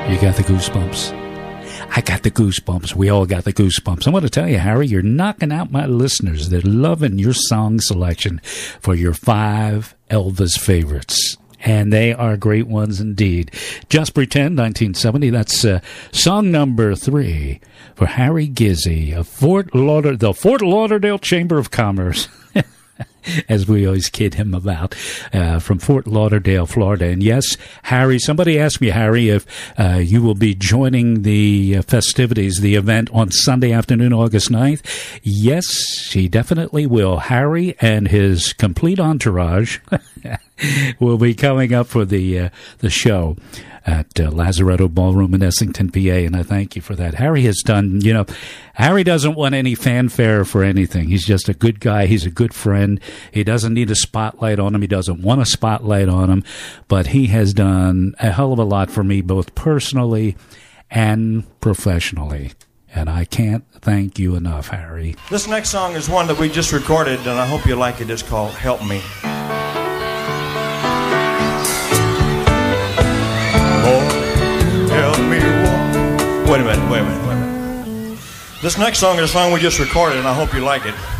You got the goosebumps. I got the goosebumps. We all got the goosebumps. I want to tell you, Harry, you're knocking out my listeners. They're loving your song selection for your 5 Elvis favorites. And they are great ones indeed. Just Pretend, 1970. That's song number 3 for Harry Gizzi of the Fort Lauderdale Chamber of Commerce. As we always kid him about, from Fort Lauderdale, Florida. And yes, Harry, somebody asked me, Harry, if you will be joining the festivities, the event on Sunday afternoon, August 9th. Yes, he definitely will. Harry and his complete entourage will be coming up for the show at Lazaretto Ballroom in Essington, PA, and I thank you for that. Harry has done, Harry doesn't want any fanfare for anything. He's just a good guy. He's a good friend. He doesn't need a spotlight on him. He doesn't want a spotlight on him, but he has done a hell of a lot for me, both personally and professionally. And I can't thank you enough, Harry. This next song is one that we just recorded, and I hope you like it. It's called Help Me. Help me walk. Wait a minute. This next song is a song we just recorded, and I hope you like it.